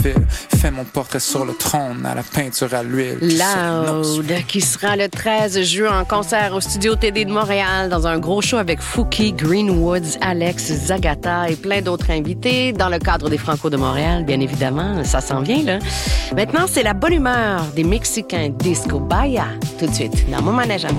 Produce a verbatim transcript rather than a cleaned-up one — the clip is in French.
ville. Fais mon portrait sur le trône à la peinture à l'huile. Loud, qui sera le treize juin en concert au Studio T D de Montréal dans un gros show avec Fouki, Greenwoods, Alex, Zagata et plein d'autres invités dans le cadre des Franco de Montréal, bien évidemment. Ça s'en vient, là. Maintenant, c'est la bonne humeur des Mexicains Disco Baya. Tout de suite, dans mon manège à moi.